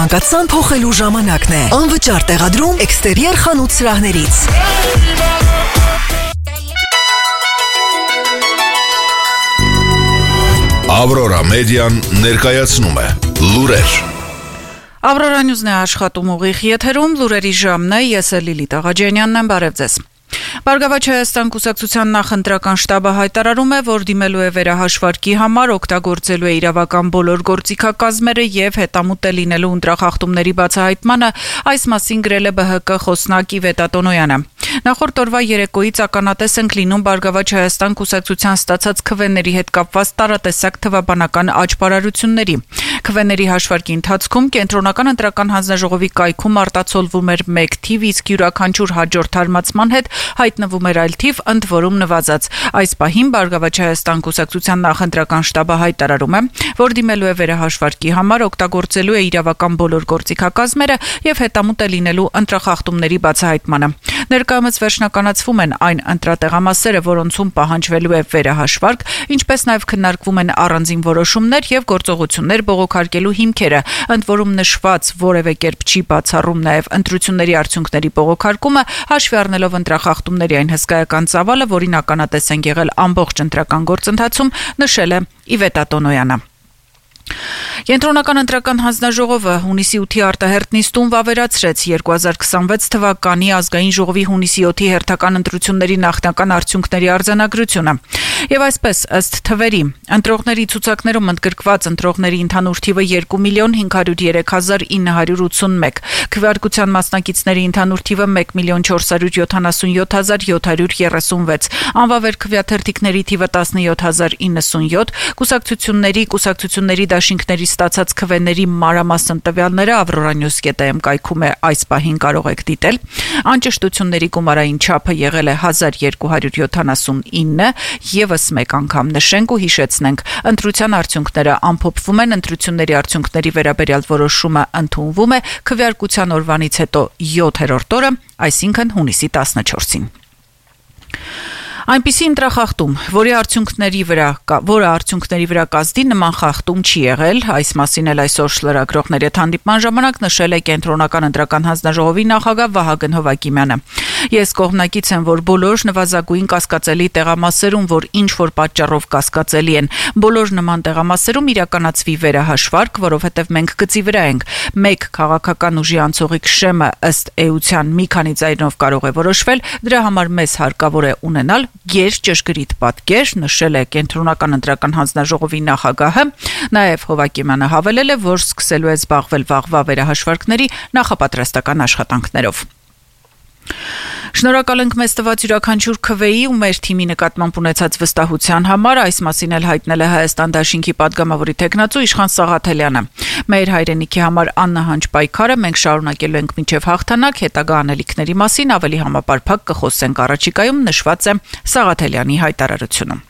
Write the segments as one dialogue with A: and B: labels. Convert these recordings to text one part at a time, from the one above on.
A: Անկացան փոխելու ժամանակն է։ Անվճար տեղադրում էքստերիեր խանութ սրահներից։
B: Ավրորա մեդիան ներկայացնում է լուրեր։
C: Ավրորա նյուզն է աշխատում ուղիղ եթերում, լուրերի ժամն է, ես է Լիլիթ Աղաջանյանն եմ, բարև ձեզ։ Բարգավաճ Հայաստան կուսակցության նախընտրական շտաբը հայտարարում է, որ դիմելու է վերահաշվարկի համար, օգտագործելու է իրավական բոլոր գործիքակազմերը եւ հետամուտ է լինելու ընտրախախտումների բացահայտմանը, այս մասին գրել է ԲՀԿ խոսնակ Իվետ Ատոնոյանը։ Նախորդ օրվա երեկոյից ականատես ենք լինում Բարգավաճ Հայաստան կուսակցության ստացած քվեների հետ կապված տարատեսակ թվաբանական աճբարարությունների։ Քվեների հաշվարկի ընթացքում կենտրոնական ընտրական հանձնաժողովի կայքում արտացոլվում էր 1 թիվ, իսկ յուրաքանչյուր հաջորդ հարմացման հետ հայտնվում էր այլ թիվ, ընդ որում նվազած։ Այս պահին Բարգավաճ Հայաստան կուսակցության նախընտրական շտաբը հայտարարում է, որ դիմելու է վերահաշվարկի համար, օգտագործելու է իրավական բոլոր գործիքակազմերը եւ հետամուտ է լինելու ընտրախախտումների բացահայտմանը։ Ներկայումս վերջնականացվում են այն ընտրատեղամասերը, որոնցում պահանջվելու է վերահաշվարկ, ինչպես նաև քննարկվում են առանձին որոշումներ եւ գործողություններ բողոքարկելու հիմքերը, ընդ որում նշված որևէ կերպ չի բացառում նաև ընտրությունների արդյունքների բողոքարկումը, հաշվի առնելով ընտրախախտումների այն հսկայական ծավալը, որին ականատես են եղել ամբողջ ընտրական գործընթացում, նշել է Իվետ Ատոնոյանը։ Կենտրոնական ընտրական հանձնաժողովը հունիսի 8-ի արտահերթ նիստում վավերացրեց 2026 թվականի ազգային ժողովի հունիսի 7-ի հերթական ընտրությունների նախնական արդյունքների արձանագրությունը։ Եվ այսպես, ըստ թվերի, ընտրողների ցուցակներում ընդգրկված ընտրողների ընդհանուր թիվը 2,503,981, քվեարկության մասնակիցների ընդհանուր թիվը 1,477,736, անվավեր քվեաթերթիկների թիվը 17,097, կուսակցությունների դաշինքների ստացած քվեների մանրամասն տվյալները avroranews.am կայքում է այս պահին կարող եք դիտել։ Անճշտությունների գումարային չափը եղել է 1279, եւս մեկ անգամ նշենք ու հիշեցնենք, ընտրության արդյունքները ամփոփվում են, ընտրությունների արդյունքների վերաբերյալ որոշումը ընդունվում է քվեարկության օրվանից հետո 7-րդ օրը, այսինքն հունիսի 14-ին։ Այնպիսի ընտրախախտում, որը արդյունքների վրա կազդի, նման խախտում չի եղել, այս մասին էլ այսօր լրագրողների հետ հանդիպման ժամանակ նշել է Կենտրոնական ընտրական հանձնաժողովի նախագահ Վահագն Հովակիմյանը։ Ես կողմնակից եմ, որ բոլոր նվազագույն կասկածելի տեղամասերում, որ ինչ-որ պատճառով կասկածելի են, բոլոր նման տեղամասերում իրականացվի վերահաշվարկ, որովհետև մենք գծի վրա ենք։ Մեկ քաղաքական ուժի անցողիկ շեմը ըստ էության մի քանի ձայնով կարող է որոշվել, դրա համար մեզ հարկավոր է ունենալ ճշգրիտ պատկեր, նշել է Կենտրոնական ընտրական հանձնաժողովի նախագահը, նաև Հովակիմյանը հավելել է, որ սկսելու է զբաղվել վաղվա վերահաշվարկների նախապատրաստական աշխատանքներով։ Շնորհակալ ենք մեզ տված յուրաքանչյուր քվեի ու մեր թիմի նկատմամբ ունեցած վստահության համար, այս մասին էլ հայտնել է Հայաստան դաշինքի падգամավորի տեխնացու Իշխան Սաղաթելյանը։ Մեր հայրենիքի համար աննահանջ պայքարը մենք շարունակելու ենք մինչև հաղթանակ, հետագա անելիքների մասին ավելի համապարփակ կխոսենք առաջիկայում, նշված է Սաղաթելյանի հայտարարությունում։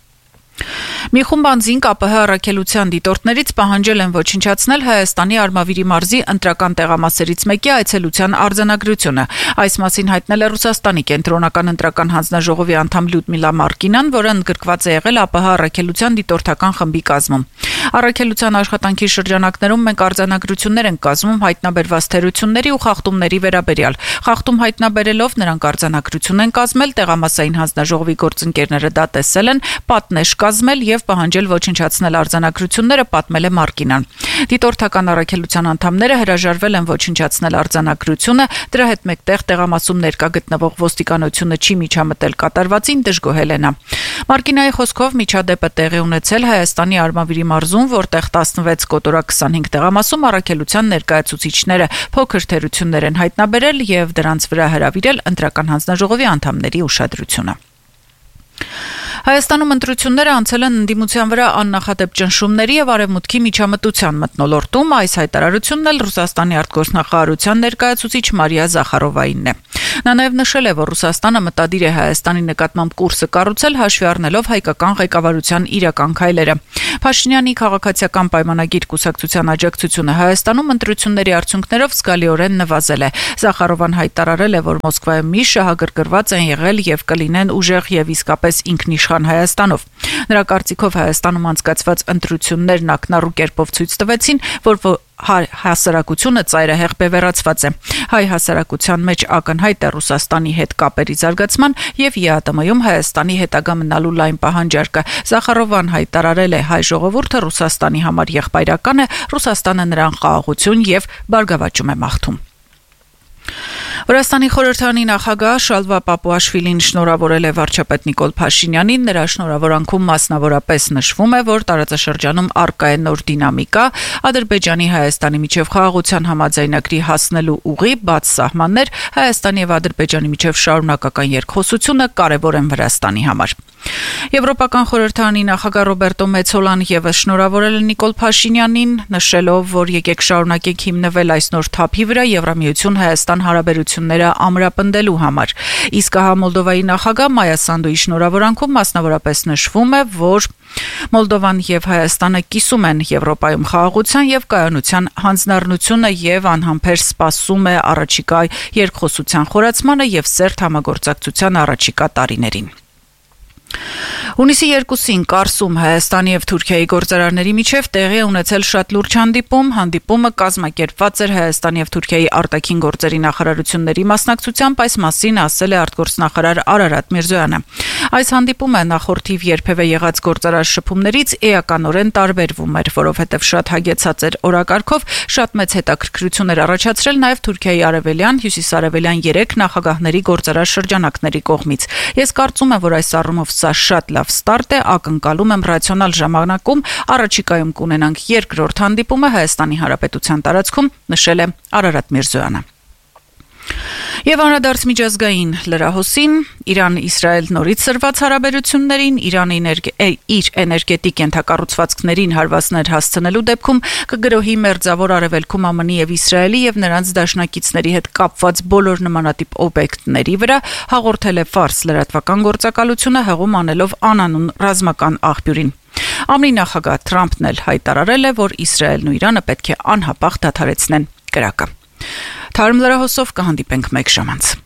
C: Մի խումբ անձինք ԱՊՀ առաքելության դիտորդներից պահանջել են ոչնչացնել Հայաստանի Արմավիրի մարզի ընտրական տեղամասերից մեկի այցելության արձանագրությունը։ Այս մասին հայտնել է Ռուսաստանի Կենտրոնական ընտրական հանձնաժողովի անդամ Լյուդմիլա Մարկինան, որը ընդգրկված է եղել ԱՊՀ առաքելության դիտորդական խմբի կազմում։ Առաքելության աշխատանքի շրջանակներում մենք արձանագրություններ ենք կազմում հայտնաբերված թերությունների ու խախտումների վերաբերյալ։ Խախտում հայտնաբերելով նրանք արձանագրություն են կազմել, տեղամասային հանձնաժողովի գործընկերները դա տեսել են, պատնեշ կազմել եւ պահանջել ոչնչացնել արձանագրությունները, պատմել է Մարկինան։ Դիտորդական առաքելության անդամները հրաժարվել են ոչնչացնել արձանագրությունը, դրա հետ մեկտեղ տեղամասում ներկա գտնվող ոստիկանությունը չի միջամտել կատարվածին, դժգոհել է նա։ Մարկինայի խոսքով միջադեպը տեղի ունեցել Հայաստանի Արմավիրի մարզում, որտեղ 16 կոտորակ 25 տեղամասում առաքելության ներկայացուցիչները փոքր թերություններ են հայտնաբերել եւ դրանց վրա հրավիրել ընտրական հանձնաժողովի անդամների ուշադրությունը։ Հայաստանում ընտրությունները անցել են ընդդիմության վրա աննախադեպ ճնշումների եւ արևմուտքի միջամտության մթնոլորտում, այս հայտարարությունն էլ Ռուսաստանի արտգործնախարարության ներկայացուցիչ Մարիա Զախարովայինն է։ Նա նաև նշել է, որ Ռուսաստանը մտադիր է Հայաստանի նկատմամբ կուրսը կառուցել հաշվի առնելով հայկական ղեկավարության իրական քայլերը։ Փաշինյանի քաղաքացիական պայմանագիր կուսակցության աջակցությունը Հայաստանում ընտրությունների արդյունքներով զգալիորեն նվազել է։ Զախարովան հայտարարել է, որ Մոսկվայում մի շահագրգռված են եղել եւ կլինեն ուժեղ եւ իսկապես ինքնիշխան Հայաստանով։ Նրա կարծիքով Հայաստանում անցկացված ընտրություններն ակնառու կերպով ցույց տվեցին, որ հասարակությունը ծայրահեղ բևեռացված է։ Հայ հասարակության մեջ ակնհայտ է Ռուսաստանի հետ կապերի զարգացման եւ ԵԱՏՄ-ում Հայաստանի հետագա մնալու լայն պահանջարկը։ Զախարովան հայտարարել է հայ ժողովուրդը Ռուսաստանի համար եղբայրական է, Ռուսաստանը նրան խաղաղություն եւ բարգավաճում է մաղթում։ Վրաստանի խորհրդարանի նախագահ Շալվա Պապուաշվիլին շնորհավորել է վարչապետ Նիկոլ Փաշինյանին, նրա շնորհավորանքում մասնավորապես նշվում է, որ տարածաշրջանում առկա է նոր դինամիկա, Ադրբեջանի Հայաստանի միջև խաղաղության համաձայնագրի հասնելու ուղի, բաց սահմաններ, Հայաստանի եւ Ադրբեջանի միջև շարունակական երկխոսությունը կարևոր են Վրաստանի համար։ Եվրոպական խորհրդարանի նախագահ Ռոբերտո Մեցոլան եւս շնորհավորել է Նիկոլ Փաշինյանին, նշելով, որ եկեք շարունակենք հիմնվել այս նոր թափի վրա Եվրամիություն Հայաստան հարաբերությունները ամրապնդելու համար։ Իսկ հա Մոլդովայի նախագահ Մայա Սանդուի շնորհավորանքում մասնավորապես նշվում է, որ Մոլդովան եւ Հայաստանը կիսում են Եվրոպայում խաղաղության եւ կայունության հանձնառնությունը եւ անհամբեր սպասում է առաջիկա երկխոսության խորացմանը եւ սերտ համագործակցության առաջիկա տարիներին։ Հունիսի 2-ին Կարսում Հայաստանի եւ Թուրքիայի գործարարների միջև տեղի է ունեցել շատ լուրջ հանդիպումը կազմակերպված էր Հայաստանի եւ Թուրքիայի արտաքին գործերի նախարարությունների մասնակցությամբ, այս մասին ասել է արտգործնախարար Արարատ Միրզոյանը։ Այս հանդիպումը նախորդիվ երբևէ եղած գործարար շփումներից էականորեն տարբերվում էր, որովհետեւ շատ հագեցած էր օրակարգով, շատ մեծ հետաքրքրություն էր առաջացրել նաեւ Թուրքիայի արևելյան, հյուսիսարևելյան 3 նախագահների գործարար շրջանակների կողմից։ Ես կարծում եմ, որ այս առումով սա շատ լավ ստարտ է, ակնկալում եմ ռացիոնալ ժամանակում առաջիկայում կունենանք երկրորդ հանդիպումը Հայաստանի Հանրապետության տարածքում, նշել է Արարատ Միրզոյանը։ Եվ անդրադարձ միջազգային լրահոսին, Իրան-Իսրայել նորից սրված հարաբերություններին, Իրանը իր էներգետիկ ենթակառուցվածքներին հարվածներ հասցնելու դեպքում կգրոհի մերձավոր արևելքում ԱՄՆ-ի եւ Իսրայելի եւ նրանց դաշնակիցների հետ կապված բոլոր նմանատիպ օբյեկտների վրա, հաղորդել է Ֆարս լրատվական գործակալությունը, հղում անելով անանուն ռազմական աղբյուրին։ ԱՄՆ-ի նախագահ Թրամփն էլ հայտարարել է, որ Իսրայելն ու Իրանը պետք է անհապաղ դադարեցնեն կրակը։ Թարմ լրահոսով կհանդիպենք մեկ ժամ անց։